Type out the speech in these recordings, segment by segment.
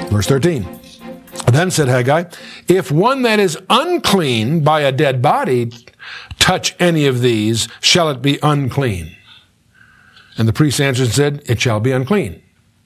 Verse 13. Then said Haggai, if one that is unclean by a dead body touch any of these, shall it be unclean? And the priest answered and said, it shall be unclean.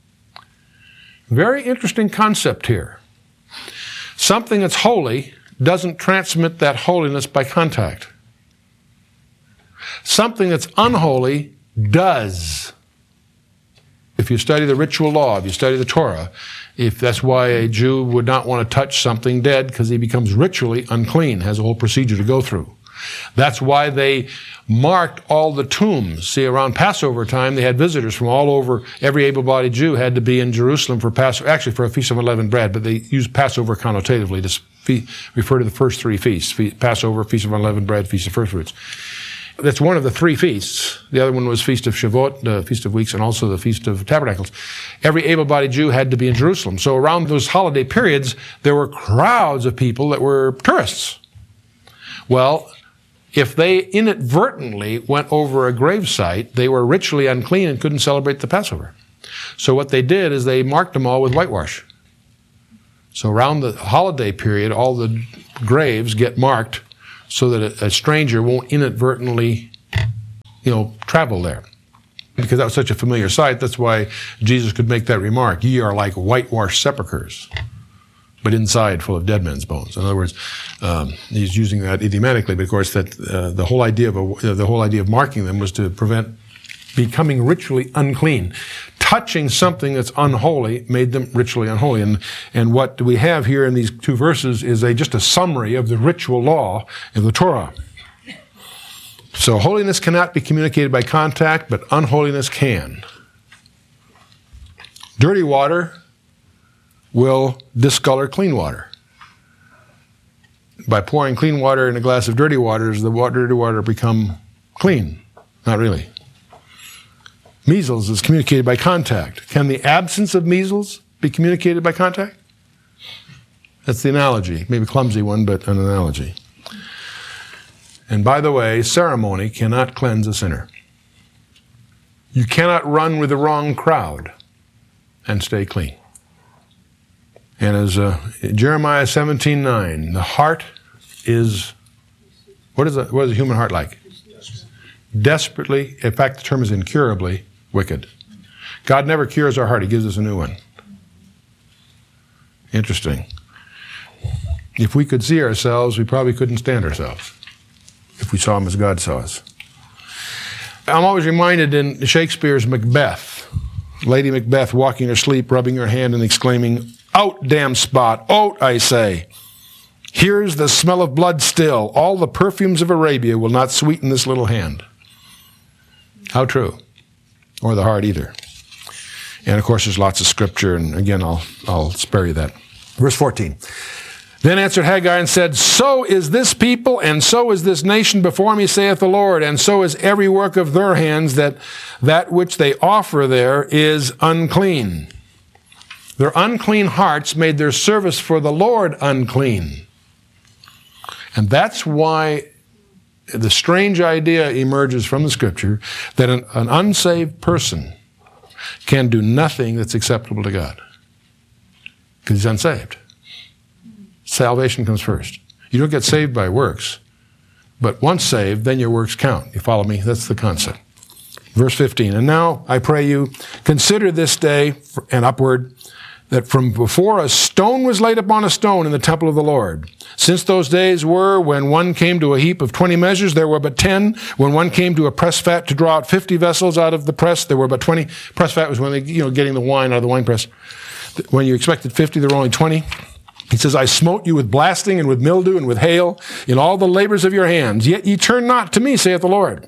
Very interesting concept here. Something that's holy doesn't transmit that holiness by contact. Something that's unholy does. If you study the ritual law, if you study the Torah, if that's why a Jew would not want to touch something dead, because he becomes ritually unclean, has a whole procedure to go through. That's why they marked all the tombs. See, around Passover time, they had visitors from all over. Every able-bodied Jew had to be in Jerusalem for Passover, actually for a Feast of Unleavened Bread, but they used Passover connotatively to refer to the first three feasts: Passover, Feast of Unleavened Bread, Feast of First Fruits. That's one of the three feasts. The other one was Feast of Shavuot, the Feast of Weeks, and also the Feast of Tabernacles. Every able-bodied Jew had to be in Jerusalem. So around those holiday periods, there were crowds of people that were tourists. Well, if they inadvertently went over a gravesite, they were ritually unclean and couldn't celebrate the Passover. So what they did is they marked them all with whitewash. So around the holiday period, all the graves get marked so that a stranger won't inadvertently, travel there. Because that was such a familiar sight, that's why Jesus could make that remark, ye are like whitewashed sepulchres, but inside full of dead men's bones. In other words, he's using that idiomatically, but of course that the whole idea of marking them was to prevent becoming ritually unclean. Touching something that's unholy made them ritually unholy. And what we have here in these two verses is just a summary of the ritual law of the Torah. So holiness cannot be communicated by contact, but unholiness can. Dirty water will discolor clean water. By pouring clean water in a glass of dirty water, does the dirty water become clean? Not really. Measles is communicated by contact. Can the absence of measles be communicated by contact? That's the analogy. Maybe a clumsy one, but an analogy. And by the way, ceremony cannot cleanse a sinner. You cannot run with the wrong crowd and stay clean. And as Jeremiah 17:9, the heart is, what is a human heart like? Desperately, in fact, the term is incurably wicked. God never cures our heart. He gives us a new one. Interesting. If we could see ourselves, we probably couldn't stand ourselves if we saw him as God saw us. I'm always reminded in Shakespeare's Macbeth, Lady Macbeth walking her sleep, rubbing her hand and exclaiming, out, damn spot, out, I say. Here's the smell of blood still. All the perfumes of Arabia will not sweeten this little hand. How true. Or the heart either. And of course there's lots of scripture, and again I'll spare you that. Verse 14. Then answered Haggai and said, so is this people, and so is this nation before me, saith the Lord, and so is every work of their hands, that which they offer there is unclean. Their unclean hearts made their service for the Lord unclean. And that's why the strange idea emerges from the scripture that an unsaved person can do nothing that's acceptable to God. Because he's unsaved. Salvation comes first. You don't get saved by works. But once saved, then your works count. You follow me? That's the concept. Verse 15. And now, I pray you, consider this day and upward, that from before a stone was laid upon a stone in the temple of the Lord. Since those days were when one came to a heap of 20 measures, there were but 10. When one came to a press fat to draw out 50 vessels out of the press, there were but 20. Press fat was when they, getting the wine out of the wine press. When you expected 50, there were only 20. He says, I smote you with blasting and with mildew and with hail in all the labors of your hands. Yet ye turn not to me, saith the Lord.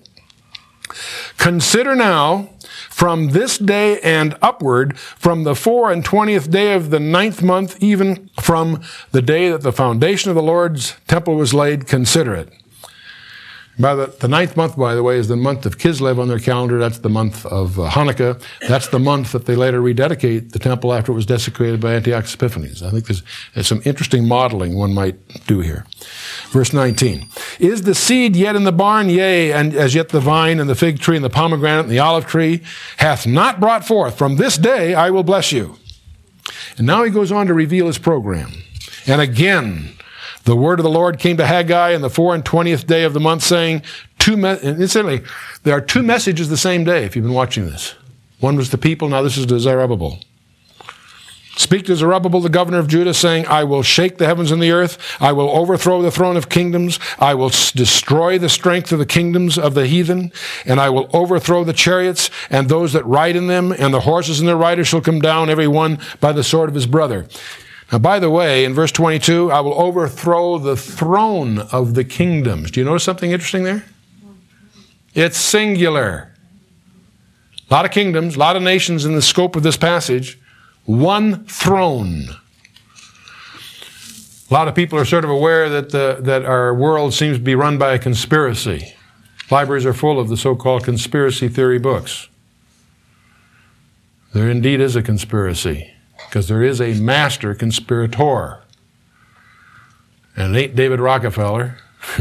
Consider now, from this day and upward, from the 24th day of the 9th month, even from the day that the foundation of the Lord's temple was laid, consider it. By the 9th month, by the way, is the month of Kislev on their calendar. That's the month of Hanukkah. That's the month that they later rededicate the temple after it was desecrated by Antiochus Epiphanes. I think there's some interesting modeling one might do here. Verse 19. Is the seed yet in the barn? Yea, and as yet the vine and the fig tree and the pomegranate and the olive tree hath not brought forth. From this day I will bless you. And now he goes on to reveal his program. And again, the word of the Lord came to Haggai on the 24th day of the month, saying, and incidentally, there are two messages the same day, if you've been watching this. One was to people, now this is to Zerubbabel. Speak to Zerubbabel, the governor of Judah, saying, I will shake the heavens and the earth. I will overthrow the throne of kingdoms. I will destroy the strength of the kingdoms of the heathen. And I will overthrow the chariots and those that ride in them. And the horses and their riders shall come down, every one by the sword of his brother. Now, by the way, in verse 22, I will overthrow the throne of the kingdoms. Do you notice something interesting there? It's singular. A lot of kingdoms, a lot of nations in the scope of this passage. One throne. A lot of people are sort of aware that our world seems to be run by a conspiracy. Libraries are full of the so-called conspiracy theory books. There indeed is a conspiracy, because there is a master conspirator. And it ain't David Rockefeller.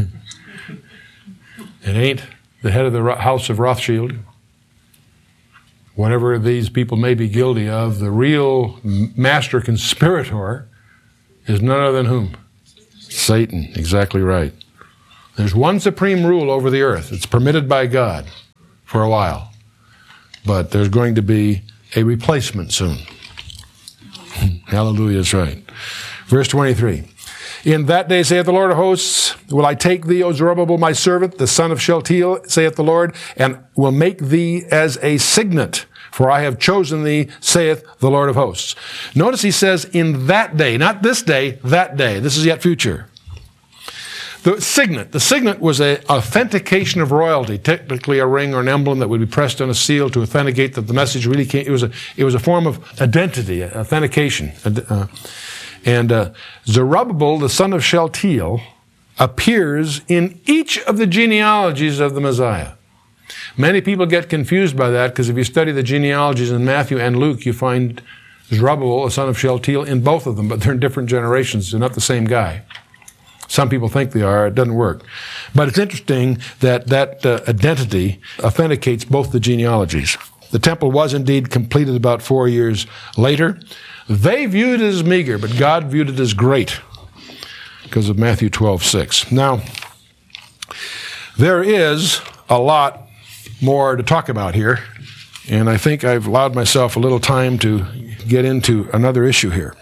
It ain't the head of the House of Rothschild. Whatever these people may be guilty of, the real master conspirator is none other than whom? Satan. Exactly right. There's one supreme rule over the earth. It's permitted by God for a while. But there's going to be a replacement soon. Hallelujah is right. Verse 23. In that day, saith the Lord of hosts, will I take thee, O Zerubbabel, my servant, the son of Shealtiel, saith the Lord, and will make thee as a signet, for I have chosen thee, saith the Lord of hosts. Notice he says, in that day, not this day, that day. This is yet future. The signet was an authentication of royalty, technically a ring or an emblem that would be pressed on a seal to authenticate that the message really came. It was a form of identity, authentication. And Zerubbabel, the son of Shealtiel, appears in each of the genealogies of the Messiah. Many people get confused by that, because if you study the genealogies in Matthew and Luke, you find Zerubbabel, the son of Shealtiel, in both of them, but they're in different generations. They're not the same guy. Some people think they are. It doesn't work. But it's interesting that identity authenticates both the genealogies. The temple was indeed completed about 4 years later. They viewed it as meager, but God viewed it as great because of Matthew 12:6. Now, there is a lot more to talk about here, and I think I've allowed myself a little time to get into another issue here.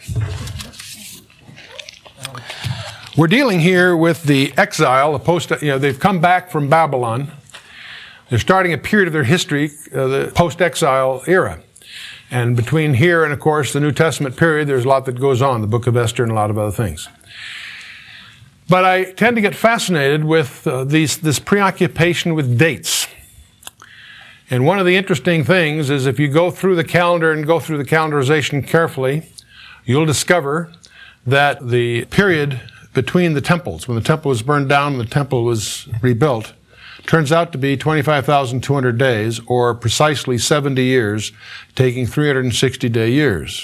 We're dealing here with the exile, they've come back from Babylon. They're starting a period of their history, the post-exile era. And between here and, of course, the New Testament period, there's a lot that goes on, the book of Esther and a lot of other things. But I tend to get fascinated with this preoccupation with dates. And one of the interesting things is if you go through the calendar and go through the calendarization carefully, you'll discover that the period between the temples, when the temple was burned down and the temple was rebuilt, turns out to be 25,200 days, or precisely 70 years, taking 360-day years.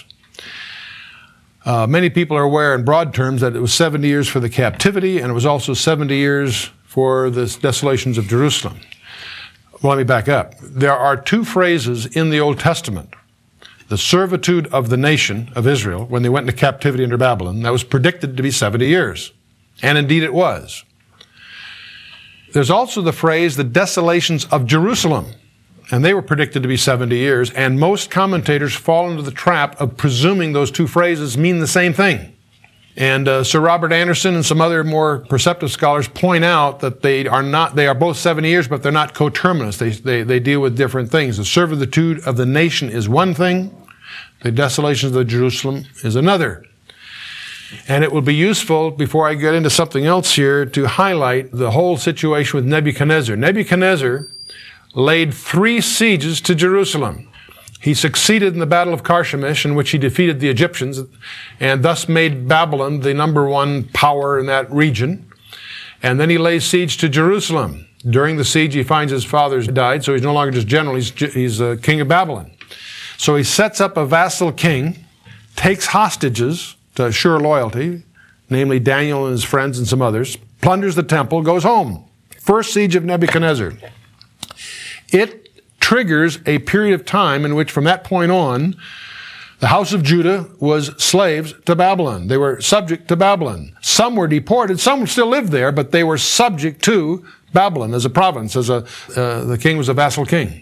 Many people are aware in broad terms that it was 70 years for the captivity, and it was also 70 years for the desolations of Jerusalem. Well, let me back up. There are two phrases in the Old Testament. The servitude of the nation of Israel, when they went into captivity under Babylon, that was predicted to be 70 years. And indeed it was. There's also the phrase, the desolations of Jerusalem. And they were predicted to be 70 years. And most commentators fall into the trap of presuming those two phrases mean the same thing. And Sir Robert Anderson and some other more perceptive scholars point out that they are both 70 years, but they're not coterminous. They deal with different things. The servitude of the nation is one thing. The desolations of Jerusalem is another. And it will be useful, before I get into something else here, to highlight the whole situation with Nebuchadnezzar. Nebuchadnezzar laid 3 sieges to Jerusalem. He succeeded in the Battle of Carchemish, in which he defeated the Egyptians, and thus made Babylon the number one power in that region. And then he lays siege to Jerusalem. During the siege, he finds his father's died, so he's no longer just general, he's king of Babylon. So he sets up a vassal king, takes hostages to assure loyalty, namely Daniel and his friends and some others, plunders the temple, goes home. First siege of Nebuchadnezzar. It triggers a period of time in which, from that point on, The house of Judah was slaves to Babylon. They were subject to Babylon. Some were deported. Some still lived there, but they were subject to Babylon as a province, the king was a vassal king.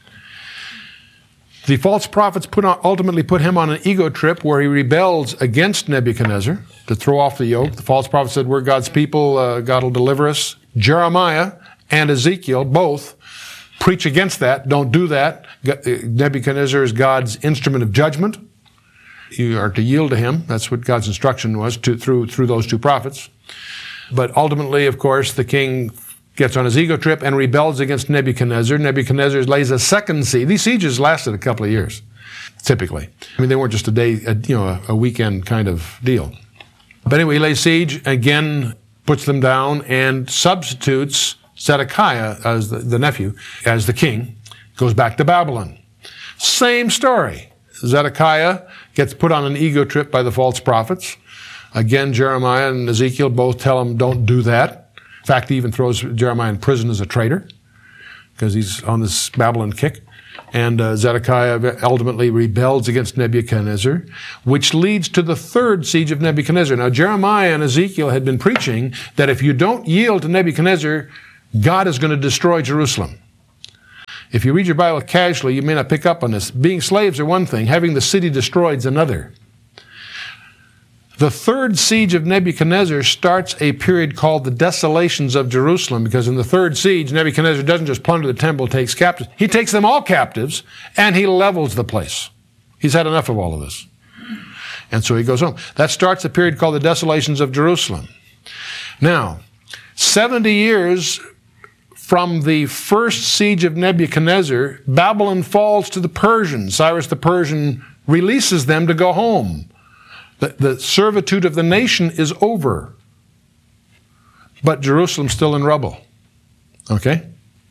The false prophets ultimately put him on an ego trip where he rebels against Nebuchadnezzar to throw off the yoke. The false prophet said, we're God's people, God will deliver us. Jeremiah and Ezekiel both preach against that. Don't do that. Nebuchadnezzar is God's instrument of judgment. You are to yield to him. That's what God's instruction was through those two prophets. But ultimately, of course, the king gets on his ego trip and rebels against Nebuchadnezzar. Nebuchadnezzar lays a second siege. These sieges lasted a couple of years, typically. I mean, they weren't just a weekend kind of deal. But anyway, he lays siege, again puts them down, and substitutes Zedekiah as the nephew, as the king, goes back to Babylon. Same story. Zedekiah gets put on an ego trip by the false prophets. Again, Jeremiah and Ezekiel both tell him, don't do that. In fact, he even throws Jeremiah in prison as a traitor because he's on this Babylon kick. And Zedekiah ultimately rebels against Nebuchadnezzar, which leads to the third siege of Nebuchadnezzar. Now, Jeremiah and Ezekiel had been preaching that if you don't yield to Nebuchadnezzar, God is going to destroy Jerusalem. If you read your Bible casually, you may not pick up on this. Being slaves are one thing. Having the city destroyed is another. The third siege of Nebuchadnezzar starts a period called the Desolations of Jerusalem, because in the third siege, Nebuchadnezzar doesn't just plunder the temple, takes captives. He takes them all captives, and he levels the place. He's had enough of all of this. And so he goes home. That starts a period called the Desolations of Jerusalem. Now, 70 years from the first siege of Nebuchadnezzar, Babylon falls to the Persians. Cyrus the Persian releases them to go home. The servitude of the nation is over. But Jerusalem's still in rubble. Okay?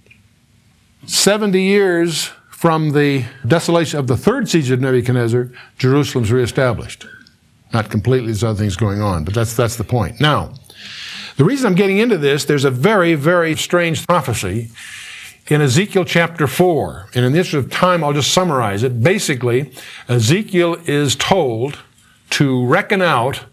70 years from the desolation of the third siege of Nebuchadnezzar, Jerusalem's reestablished. Not completely, there's other things going on, but that's the point. Now, the reason I'm getting into this, there's a very, very strange prophecy in Ezekiel chapter 4. And in the interest of time, I'll just summarize it. Basically, Ezekiel is told to reckon out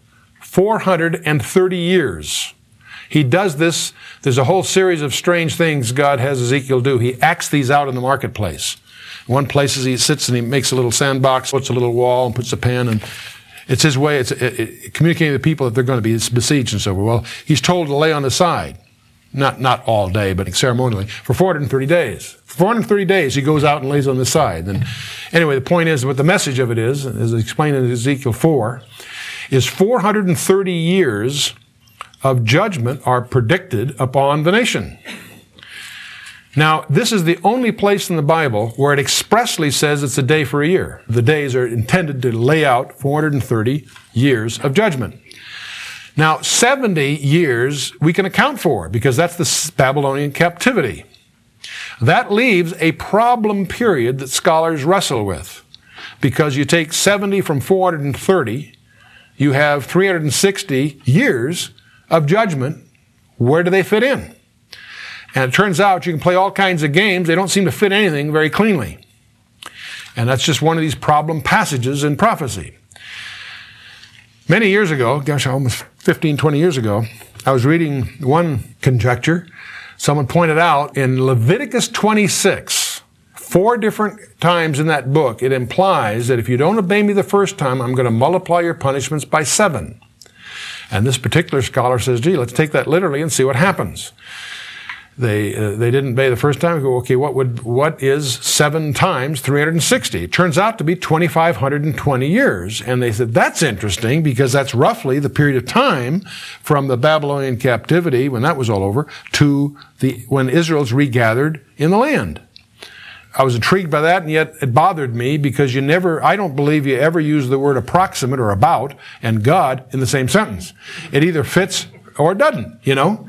430 years. He does this. There's a whole series of strange things God has Ezekiel do. He acts these out in the marketplace. One place is he sits and he makes a little sandbox, puts a little wall, and puts a pen, and it's his way. It's communicating to the people that they're going to be besieged and so forth. Well, he's told to lay on the side. Not all day, but ceremonially, for 430 days. For 430 days, he goes out and lays on the side. And anyway, the point is, what the message of it is, as explained in Ezekiel 4, is 430 years of judgment are predicted upon the nation. Now, this is the only place in the Bible where it expressly says it's a day for a year. The days are intended to lay out 430 years of judgment. Now, 70 years we can account for because that's the Babylonian captivity. That leaves a problem period that scholars wrestle with, because you take 70 from 430, you have 360 years of judgment. Where do they fit in? And it turns out you can play all kinds of games. They don't seem to fit anything very cleanly. And that's just one of these problem passages in prophecy. Many years ago, almost 15, 20 years ago, I was reading one conjecture. Someone pointed out in Leviticus 26, 4 different times in that book, it implies that if you don't obey me the first time, I'm going to multiply your punishments by 7. And this particular scholar says, gee, let's take that literally and see what happens. They didn't obey the first time. Go, okay, what is 7 times 360? It turns out to be 2,520 years. And they said, that's interesting because that's roughly the period of time from the Babylonian captivity, when that was all over, to when Israel's regathered in the land. I was intrigued by that, and yet it bothered me because I don't believe you ever use the word approximate or about and God in the same sentence. It either fits or it doesn't,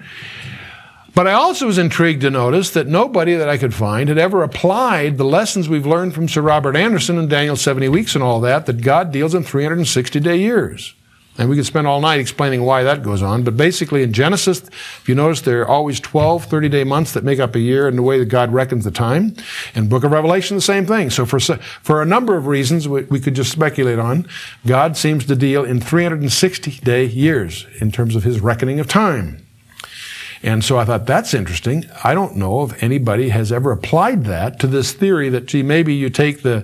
But I also was intrigued to notice that nobody that I could find had ever applied the lessons we've learned from Sir Robert Anderson and Daniel 70 Weeks and all that God deals in 360-day years. And we could spend all night explaining why that goes on. But basically in Genesis, if you notice, there are always 12 30-day months that make up a year in the way that God reckons the time. In Book of Revelation, the same thing. So for a number of reasons we could just speculate on, God seems to deal in 360-day years in terms of his reckoning of time. And so I thought, that's interesting. I don't know if anybody has ever applied that to this theory that, gee, maybe you take the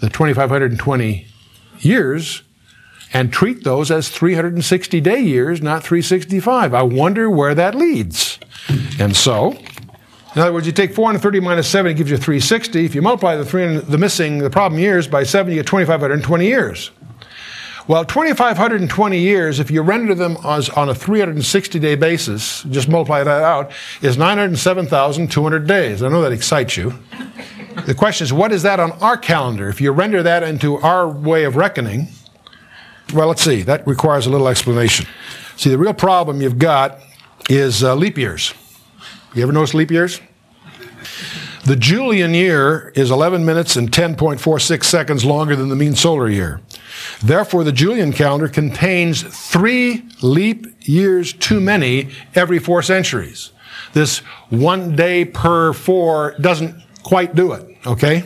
2,520 years and treat those as 360-day years, not 365. I wonder where that leads. And so, in other words, you take 430 minus 7, it gives you 360. If you multiply the problem years by 7, you get 2,520 years. Well, 2,520 years, if you render them as on a 360-day basis, just multiply that out, is 907,200 days. I know that excites you. The question is, what is that on our calendar? If you render that into our way of reckoning, well, let's see. That requires a little explanation. See, the real problem you've got is leap years. You ever notice leap years? The Julian year is 11 minutes and 10.46 seconds longer than the mean solar year. Therefore, the Julian calendar contains 3 leap years too many every 4 centuries. This 1 day per 4 doesn't quite do it, okay?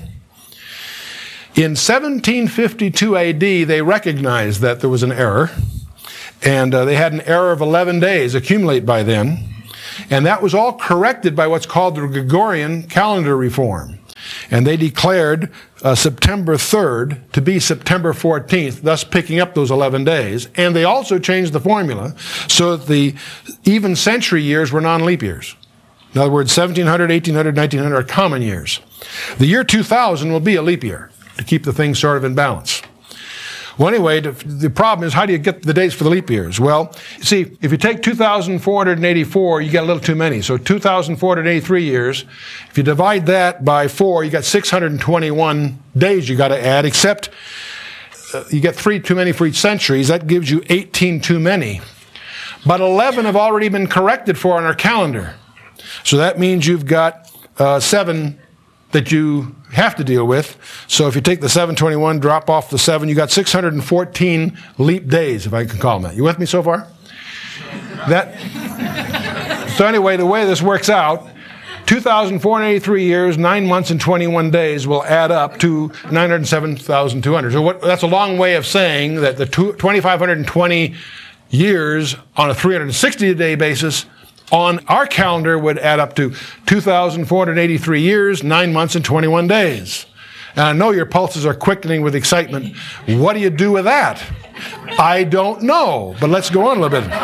In 1752 AD, they recognized that there was an error, and they had an error of 11 days accumulate by then, and that was all corrected by what's called the Gregorian calendar reform. And they declared September 3rd to be September 14th, thus picking up those 11 days. And they also changed the formula so that the even century years were non-leap years. In other words, 1700, 1800, 1900 are common years. The year 2000 will be a leap year to keep the thing sort of in balance. Well, anyway, the problem is, how do you get the days for the leap years? Well, see, if you take 2,484, you get a little too many. So 2,483 years. If you divide that by 4, you got 621 days you got to add, except you get 3 too many for each century. That gives you 18 too many. But 11 have already been corrected for on our calendar. So that means you've got 7 that you have to deal with. So if you take the 721, drop off the 7, you got 614 leap days, if I can call them that. You with me so far? So anyway, the way this works out, 2,483 years, 9 months, and 21 days will add up to 907,200. So that's a long way of saying that the 2,520 years on a 360-day basis on our calendar would add up to 2,483 years, 9 months, and 21 days. And I know your pulses are quickening with excitement. What do you do with that? I don't know, but let's go on a little bit.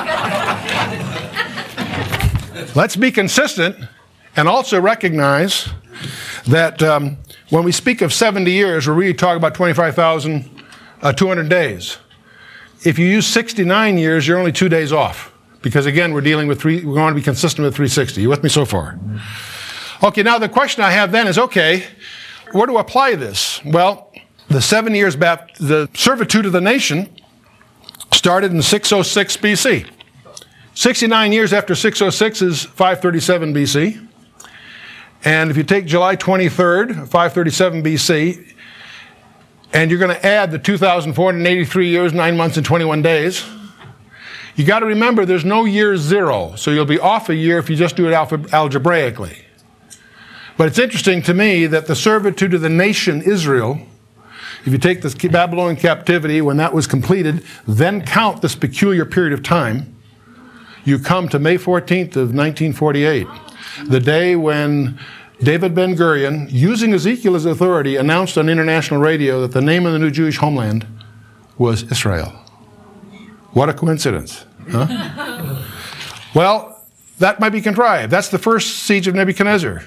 Let's be consistent and also recognize that when we speak of 70 years, we're really talking about 25,200 days. If you use 69 years, you're only 2 days off. Because again, we're dealing with we want to be consistent with 360. You with me so far? Okay, now the question I have then is, okay, where do I apply this? Well, the 7 years back, the servitude of the nation started in 606 BC. 69 years after 606 is 537 BC. And if you take July 23rd, 537 BC, and you're going to add the 2,483 years, 9 months, and 21 days, you got to remember there's no year 0, so you'll be off a year if you just do it algebraically. But it's interesting to me that the servitude of the nation Israel, if you take the Babylonian captivity, when that was completed, then count this peculiar period of time, you come to May 14th of 1948, the day when David Ben-Gurion, using Ezekiel as authority, announced on international radio that the name of the new Jewish homeland was Israel. What a coincidence. Huh? Well, that might be contrived. That's the first siege of Nebuchadnezzar.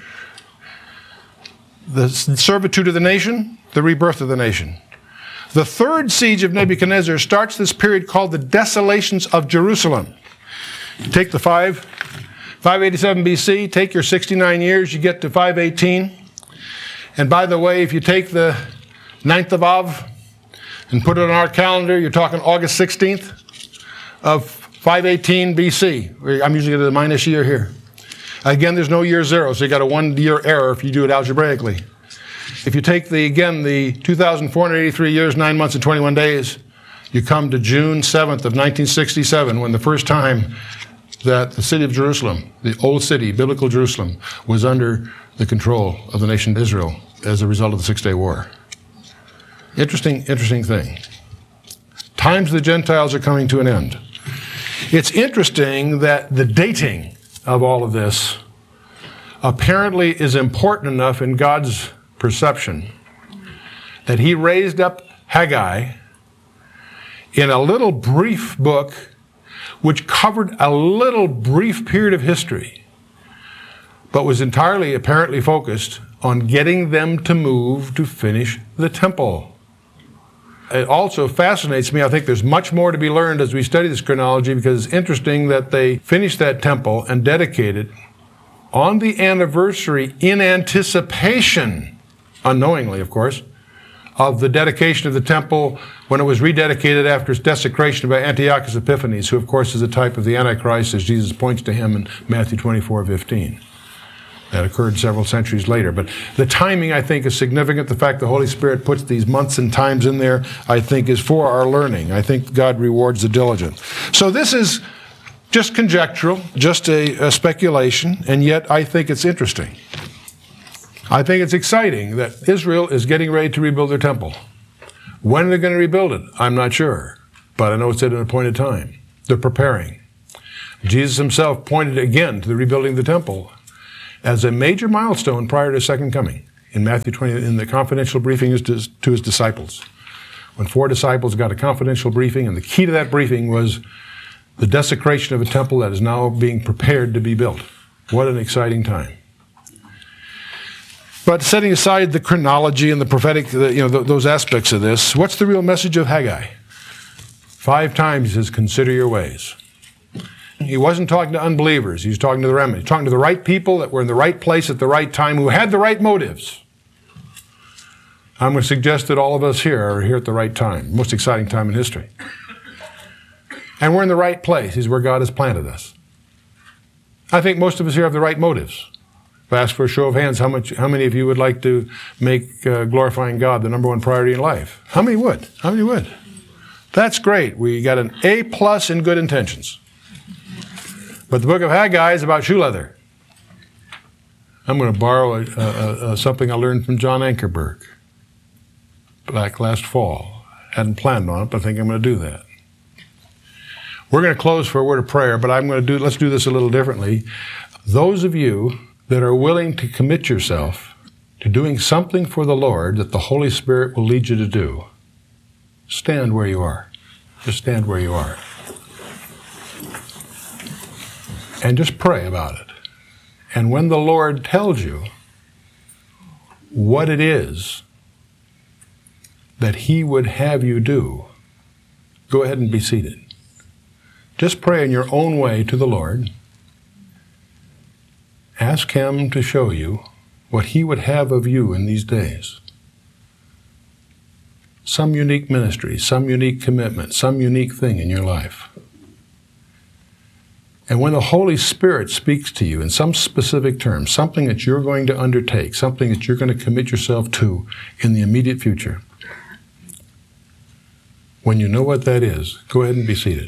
The servitude of the nation, the rebirth of the nation. The third siege of Nebuchadnezzar starts this period called the desolations of Jerusalem. You take the 587 BC, take your 69 years, you get to 518. And by the way, if you take the 9th of Av and put it on our calendar, you're talking August 16th of 518 BC. I'm using it as a minus year here. Again, there's no year 0, so you got a 1 year error if you do it algebraically. If you take the 2,483 years, 9 months, and 21 days, You come to June 7th of 1967, when the first time that the city of Jerusalem, the old city, biblical Jerusalem, was under the control of the nation of Israel as a result of the Six-Day War. Interesting thing. Times of the Gentiles are coming to an end. It's interesting that the dating of all of this apparently is important enough in God's perception that he raised up Haggai in a little brief book which covered a little brief period of history, but was entirely apparently focused on getting them to move to finish the temple. It also fascinates me. I think there's much more to be learned as we study this chronology, because it's interesting that they finished that temple and dedicated on the anniversary in anticipation, unknowingly of course, of the dedication of the temple when it was rededicated after its desecration by Antiochus Epiphanes, who of course is a type of the Antichrist as Jesus points to him in Matthew 24:15. That occurred several centuries later. But the timing, I think, is significant. The fact the Holy Spirit puts these months and times in there, I think, is for our learning. I think God rewards the diligent. So this is just conjectural, just a speculation, and yet I think it's interesting. I think it's exciting that Israel is getting ready to rebuild their temple. When are they going to rebuild it? I'm not sure, but I know it's at an appointed time. They're preparing. Jesus himself pointed again to the rebuilding of the temple as a major milestone prior to his second coming. In Matthew 20, in the confidential briefing to his disciples. When 4 disciples got a confidential briefing, and the key to that briefing was the desecration of a temple that is now being prepared to be built. What an exciting time. But setting aside the chronology and the prophetic, those aspects of this, what's the real message of Haggai? 5 times he says, consider your ways. He wasn't talking to unbelievers. He was talking to the remnant. He was talking to the right people that were in the right place at the right time, who had the right motives. I'm going to suggest that all of us here are here at the right time, most exciting time in history. And we're in the right place. This is where God has planted us. I think most of us here have the right motives. If I ask for a show of hands, how many of you would like to make glorifying God the number one priority in life? How many would? How many would? That's great. We got an A+ in good intentions. But the book of Haggai is about shoe leather. I'm going to borrow something I learned from John Ankerberg back last fall. Hadn't planned on it, but I think I'm going to do that. We're going to close for a word of prayer, but let's do this a little differently. Those of you that are willing to commit yourself to doing something for the Lord that the Holy Spirit will lead you to do, stand where you are. Just stand where you are. And just pray about it. And when the Lord tells you what it is that he would have you do, go ahead and be seated. Just pray in your own way to the Lord. Ask him to show you what he would have of you in these days. Some unique ministry, some unique commitment, some unique thing in your life. And when the Holy Spirit speaks to you in some specific terms, something that you're going to undertake, something that you're going to commit yourself to in the immediate future, when you know what that is, go ahead and be seated.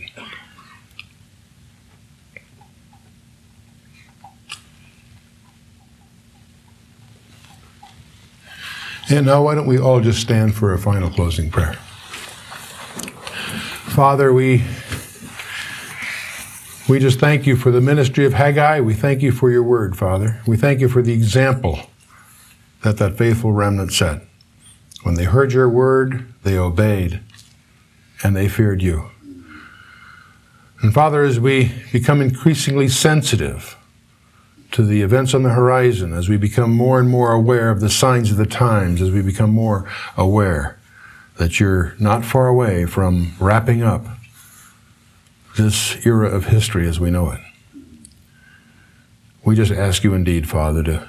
And now why don't we all just stand for a final closing prayer. Father, we just thank you for the ministry of Haggai. We thank you for your word, Father. We thank you for the example that faithful remnant set. When they heard your word, they obeyed, and they feared you. And Father, as we become increasingly sensitive to the events on the horizon, as we become more and more aware of the signs of the times, as we become more aware that you're not far away from wrapping up this era of history as we know it. We just ask you indeed, Father, to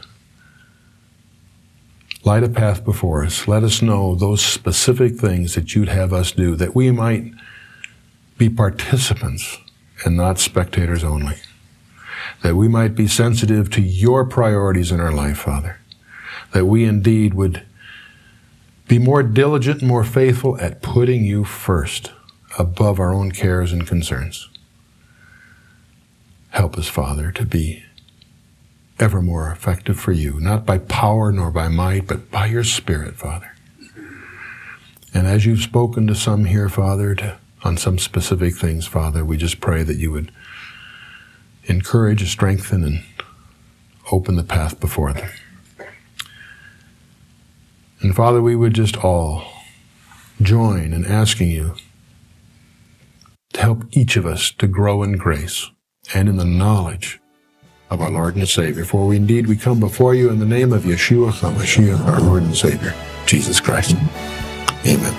light a path before us. Let us know those specific things that you'd have us do, that we might be participants and not spectators only. That we might be sensitive to your priorities in our life, Father. That we indeed would be more diligent and more faithful at putting you first above our own cares and concerns. Help us, Father, to be ever more effective for you, not by power nor by might, but by your Spirit, Father. And as you've spoken to some here, Father, on some specific things, Father, we just pray that you would encourage, strengthen, and open the path before them. And Father, we would just all join in asking you to help each of us to grow in grace and in the knowledge of our Lord and Savior. For we come before you in the name of Yeshua HaMashiach, our Lord and Savior, Jesus Christ. Amen.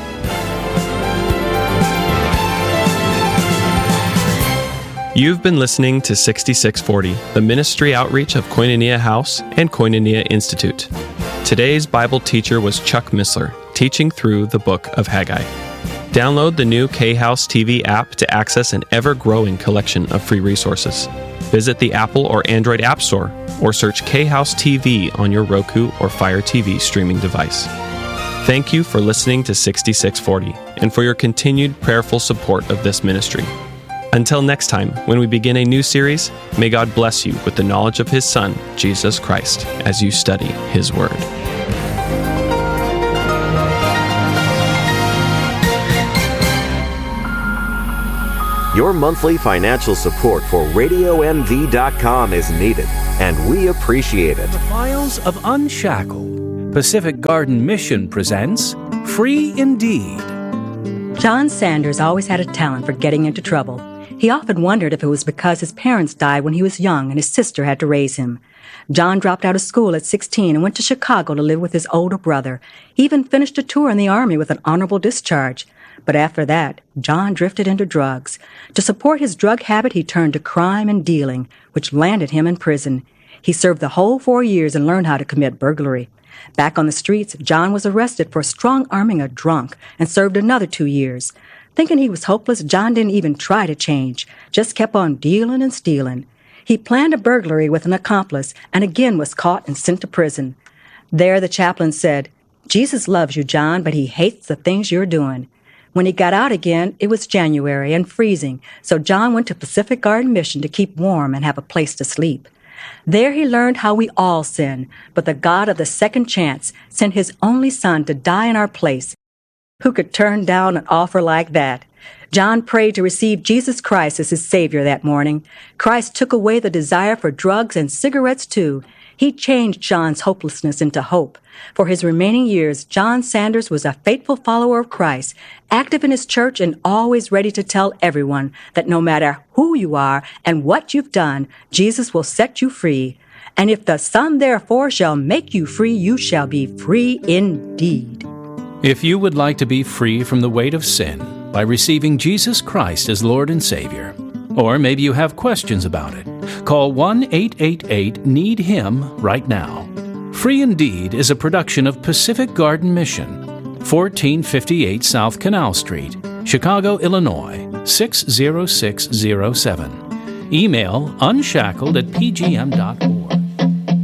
You've been listening to 6640, the ministry outreach of Koinonia House and Koinonia Institute. Today's Bible teacher was Chuck Missler, teaching through the book of Haggai. Download the new K-House TV app to access an ever-growing collection of free resources. Visit the Apple or Android App Store or search K-House TV on your Roku or Fire TV streaming device. Thank you for listening to 6640 and for your continued prayerful support of this ministry. Until next time, when we begin a new series, may God bless you with the knowledge of His Son, Jesus Christ, as you study His Word. Your monthly financial support for RadioMV.com is needed, and we appreciate it. The Files of Unshackled, Pacific Garden Mission presents Free Indeed. John Sanders always had a talent for getting into trouble. He often wondered if it was because his parents died when he was young and his sister had to raise him. John dropped out of school at 16 and went to Chicago to live with his older brother. He even finished a tour in the Army with an honorable discharge. But after that, John drifted into drugs. To support his drug habit, he turned to crime and dealing, which landed him in prison. He served the whole 4 years and learned how to commit burglary. Back on the streets, John was arrested for strong-arming a drunk and served another 2 years. Thinking he was hopeless, John didn't even try to change, just kept on dealing and stealing. He planned a burglary with an accomplice and again was caught and sent to prison. There the chaplain said, "Jesus loves you, John, but he hates the things you're doing." When he got out again, it was January and freezing, so John went to Pacific Garden Mission to keep warm and have a place to sleep. There he learned how we all sin, but the God of the second chance sent His only Son to die in our place. Who could turn down an offer like that? John prayed to receive Jesus Christ as his Savior that morning. Christ took away the desire for drugs and cigarettes too. He changed John's hopelessness into hope. For his remaining years, John Sanders was a faithful follower of Christ, active in his church and always ready to tell everyone that no matter who you are and what you've done, Jesus will set you free. And if the Son therefore shall make you free, you shall be free indeed. If you would like to be free from the weight of sin by receiving Jesus Christ as Lord and Savior, or maybe you have questions about it, call 1-888-NEED-HIM right now. Free Indeed is a production of Pacific Garden Mission, 1458 South Canal Street, Chicago, Illinois, 60607. Email unshackled@pgm.org.